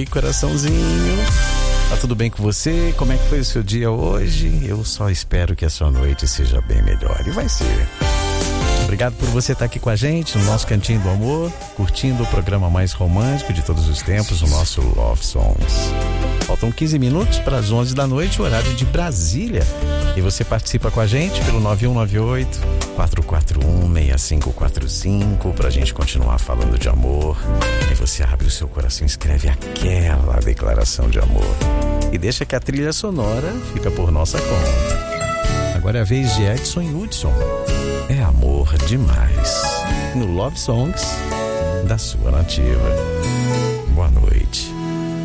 coraçãozinho. Tá tudo bem com você? Como é que foi o seu dia hoje? Eu só espero que a sua noite seja bem melhor. E vai ser. Obrigado por você estar aqui com a gente no nosso Cantinho do Amor, curtindo o programa mais romântico de todos os tempos, o nosso Love Songs. Faltam 15 minutos para as 11 da noite, o horário de Brasília. E você participa com a gente pelo 9198-441-6545 pra gente continuar falando de amor. Aí você abre o seu coração e escreve aquela declaração de amor. E deixa que a trilha sonora fica por nossa conta. Agora é a vez de Edson e Hudson. É amor demais. No Love Songs da sua nativa. Boa noite.